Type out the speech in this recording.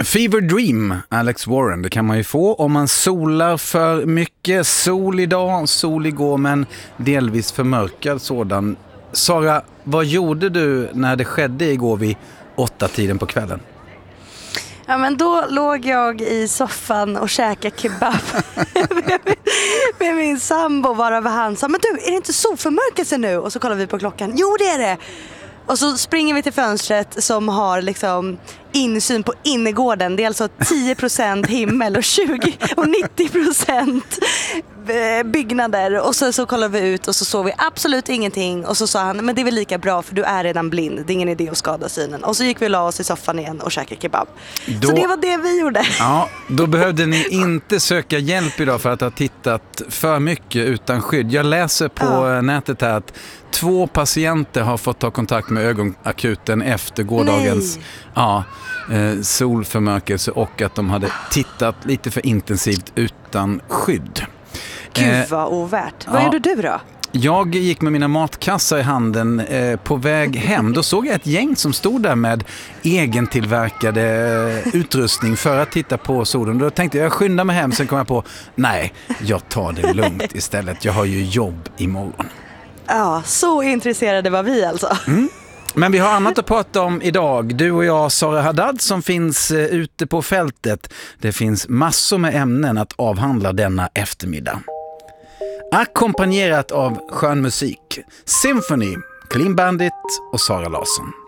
Fever Dream, Alex Warren, det kan man ju få om man solar för mycket. Sol idag, sol igår, men delvis förmörkad sådan. Sara, vad gjorde du när det skedde igår vid 8-tiden på kvällen? Ja, men då låg jag i soffan och käkade kebab med min sambo, varav han sa, men du, är det inte solförmörkelse nu? Och så kollar vi på klockan, jo det är det. Och så springer vi till fönstret som har liksom insyn på innergården. Det är alltså 10% himmel och 90% byggnader. Och så kollar vi ut och så såg vi absolut ingenting. Och så sa han, men det är väl lika bra för du är redan blind. Det är ingen idé att skada synen. Och så gick vi och la oss i soffan igen och käkade kebab. Så det var det vi gjorde. Ja, då behövde ni inte söka hjälp idag för att ha tittat för mycket utan skydd. Jag läser på nätet här att 2 patienter har fått ta kontakt med ögonakuten efter gårdagens solförmörkelse och att de hade tittat lite för intensivt utan skydd. Gud vad ovärt. Vad gjorde du då? Jag gick med mina matkassar i handen på väg hem. Då såg jag ett gäng som stod där med egentillverkade utrustning för att titta på solen. Då tänkte jag skynda mig hem, sen kom jag på, nej, jag tar det lugnt istället. Jag har ju jobb imorgon. Ja, så intresserade var vi alltså. Men vi har annat att prata om idag. Du och jag, Sara Haddad, som finns ute på fältet. Det finns massor med ämnen att avhandla denna eftermiddag. Ackompanjerat av skön musik. Symphony, Clean Bandit och Sara Larsson.